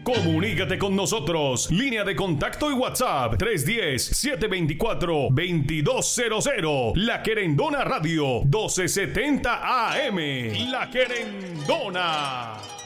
Comunícate con nosotros. Línea de contacto y WhatsApp 310-724-2200. La Querendona Radio 1270 AM. La Querendona.